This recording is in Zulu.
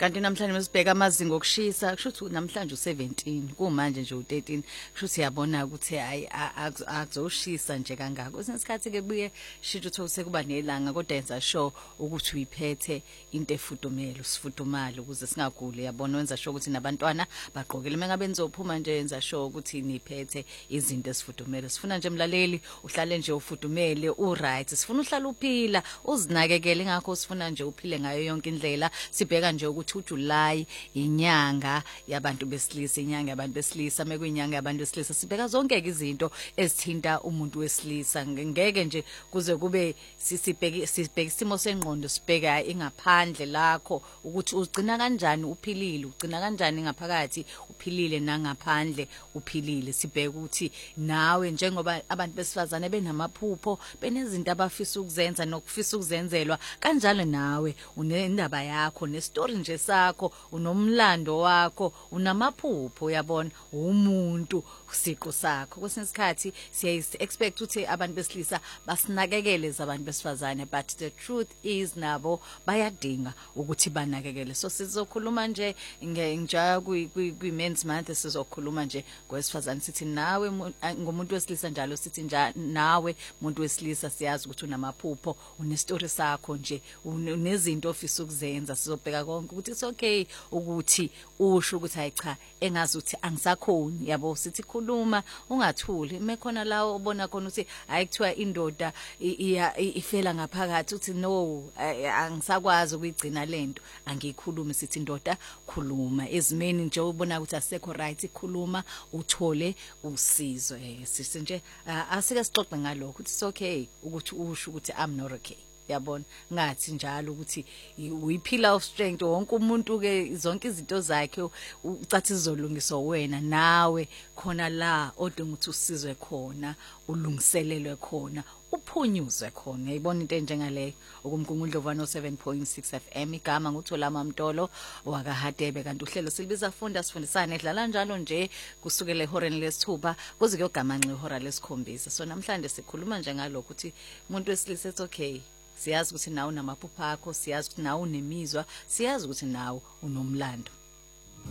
Kanti namhlanje mesibheka amazinga okushisa kusho ukuthi namhlanje u17 kumanje nje u13 kusho ukuthi yabona ukuthi hayi akuzoshisa nje kangaka kwesinye isikhathi ke buye shisho ukuthi sekuba nelanga kodwa yenza sure ukuthi uyiphethe into efudumele usifudumala ukuze singaguli yabona wenza sure ukuthi nabantwana bagqokile mengabe nizophuma nje yenza sure ukuthi niphethe izinto esifudumele sifuna nje mlaleli uhlale nje ufudumele uright sifuna uhlala uphila uzinakekele ngakho sifuna nje uphile ngayo yonke indlela sibheka nje ukuthi uJuly inyanga yabantu besilisa inyanga yabantu besilisa mekuyinyanga yabantu besilisa sibheka zonke izinto ezithinta umuntu wesilisa ngeke nje kuze kube sibheka isimo sengqondo sibheka ingaphandle lakho ukuthi ugcina kanjani uphilile ugcina kanjani ngaphakathi uphilile nangaphandle uphilile sibheka ukuthi nawe njengoba abantu besifazane benamaphupho benezinto abafisa ukuzenza nokufisa ukuzenzelwa kanjalo nawe unendaba yakho nestory nje sakho unomlando wakho unamaphupho yabona umuntu siqo sakho kwesinye isikhathi siya expect ukuthi abantu besilisa basinakekele zabantu besifazane but the truth is nabo bayadinga ukuthi banakekele so sizokhuluma nje nginjaya kwi men's month sizokhuluma nje ngowesifazane sithi nawe ngomuntu wesilisa njalo sithi nawe umuntu wesilisa siyazi ukuthi unamaphupho unestory sakho nje unezinto ofisa ukuzenza sizobheka konke ukuthi it's okay ukuthi usho ukuthi hayi cha engazi ukuthi angisakhoni yabo sithi khuluma ungathuli mekhona la ubona khona ukuthi hayi kuthiwa indoda ifela ngaphakathi uthi no angisakwazi ukuyigcina lento angiyikhulumi sithi indoda khuluma ezimeni nje ubona ukuthi asekho right ikhuluma uthole usizo sithi nje asike sixoxe ngalokho ukuthi it's okay ukuthi usho ukuthi I'm not okay yabona ngathi njalo ukuthi uyiphila of strength wonke umuntu ke zonke izinto zakhe ucathi izolungiswa wena nawe khona la odinga ukuthi usizwe khona ulungiselelwe khona uphunyuzwe khona yayibona into enjengaleyo okumgungundlovano 7.6 FM igama ngutholama Mtolo wakahadebe kanti uhlelo silibiza funda sifundisane edlala njalo nje kusukela ehoreni lesithupha kuze kuyogamanxa ihora lesikhombisa so namhlanje sikhuluma nje ngalokho ukuthi umuntu wesilisa it's okay siyazi ukuthi nawe unamaphupho akho siyazi ukuthi nawe unemizwa siyazi ukuthi nawe unomlando